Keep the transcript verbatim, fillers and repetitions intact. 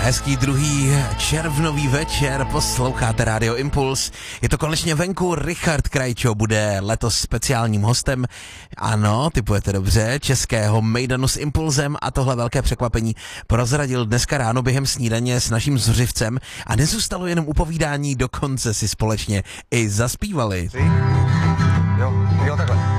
Hezký druhý červnový večer, posloucháte Rádio Impuls. Je to konečně venku, Richard Krajčo bude letos speciálním hostem. Ano, typujete dobře, českého mejdanu s Impulzem a tohle velké překvapení prozradil dneska ráno během snídaně s naším zuřivcem a nezůstalo jenom upovídání, dokonce si společně i zaspívali. Jo, jo takhle.